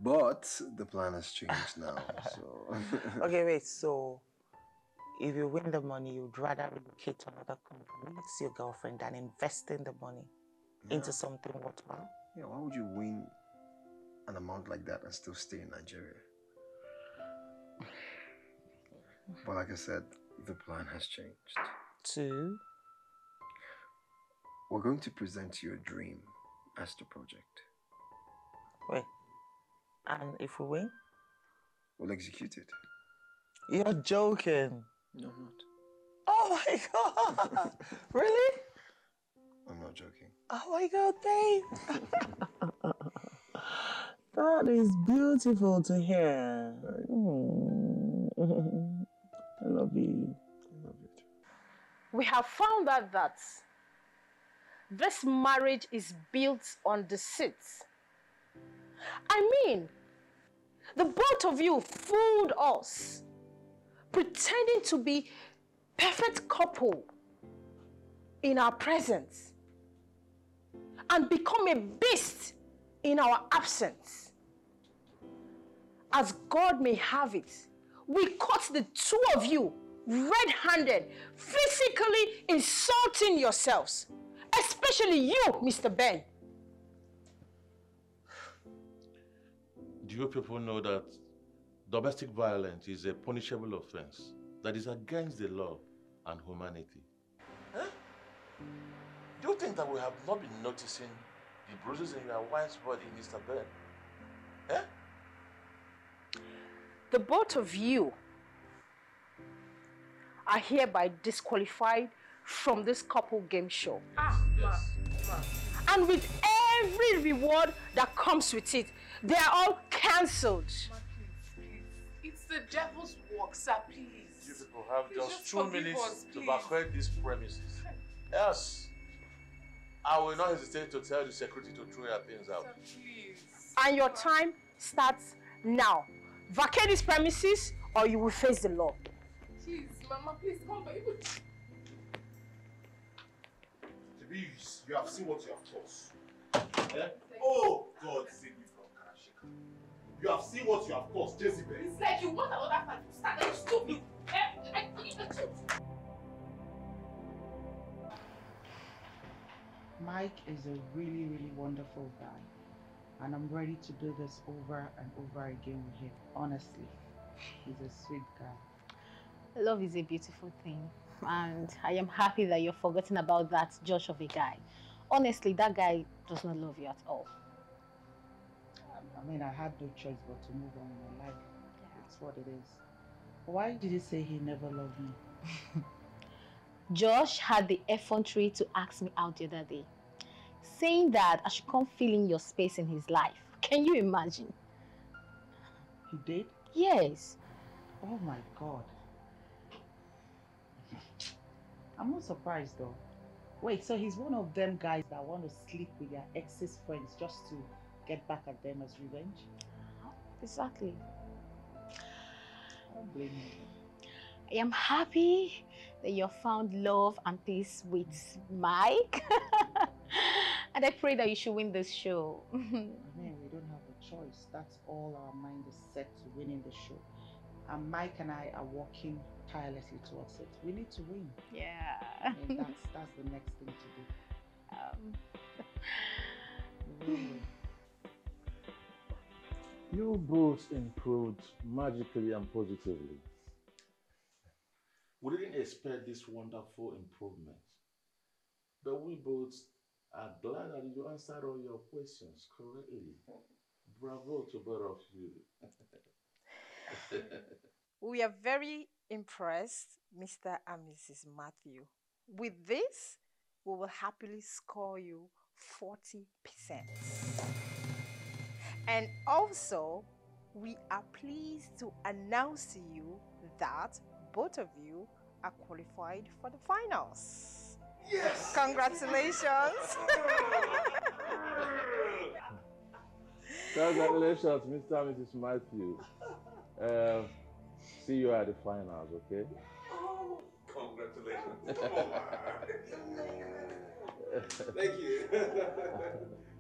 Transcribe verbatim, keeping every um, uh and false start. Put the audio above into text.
But the plan has changed now, so... Okay, wait, so if you win the money, you'd rather relocate to another company, see your girlfriend, than investing the money yeah. into something worthwhile? Yeah, why would you win an amount like that and still stay in Nigeria? But like I said, the plan has changed. To? We're going to present your dream as the project. Wait, and if we win? We'll execute it. You're joking. No, I'm not. Oh my God! Really? I'm not joking. Oh my God, babe! That is beautiful to hear. Right. Mm. I love you. I love you too. We have found out that this marriage is built on deceit. I mean, the both of you fooled us, pretending to be perfect couple in our presence and become a beast in our absence. As God may have it, we caught the two of you red-handed, physically insulting yourselves, especially you, Mister Ben. Do you people know that domestic violence is a punishable offense that is against the law and humanity? Huh? Do you think that we have not been noticing the bruises in your wife's body, Mister Ben? Eh? The both of you are hereby disqualified from this couple game show. Ah, yes. Ma, ma. And with every reward that comes with it, they are all cancelled. Ma, please, please. It's the devil's work, sir, please. You people have Please just, just two forgive minutes us, to please. vacate these premises. Yes. I will not hesitate to tell the security to throw your things out. Sir, please. And your time starts now. Vacate these premises or you will face the law. Please, Mama, please come back. Please, you have seen what you have caused. Eh? Oh, God, save me from Karashika. You have seen what you have caused, Jezebel. It's like you want another fight to start. Are you stupid? Eh? I need the truth. Mike is a really, really wonderful guy. And I'm ready to do this over and over again with him. Honestly, he's a sweet guy. Love is a beautiful thing. And I am happy that you're forgetting about that Josh of a guy. Honestly, that guy does not love you at all. I mean, I had no choice but to move on in my life. Yeah. It's what it is. Why did he say he never loved me? Josh had the effrontery to ask me out the other day, saying that I should come fill in your space in his life. Can you imagine? He did? Yes. Oh my God. I'm not surprised though. Wait, so he's one of them guys that want to sleep with their ex's friends just to get back at them as revenge? Exactly. I don't blame you. I am happy that you found love and peace with Mike. And I pray that you should win this show. I mean, we don't have a choice. That's all our mind is set to winning the show. And Mike and I are working tirelessly towards it. We need to win. Yeah. I mean, that's, that's the next thing to do. Um. Really. You both improved magically and positively. We didn't expect this wonderful improvement, but we both are glad that you answered all your questions correctly. Bravo to both of you. We are very impressed, Mister and Missus Matthew. With this, we will happily score you forty percent. And also, we are pleased to announce to you that both of you are qualified for the finals. Yes! Congratulations! Congratulations, Mister and Missus Matthew. Uh, see you at the finals, okay? Oh, congratulations. Thank you.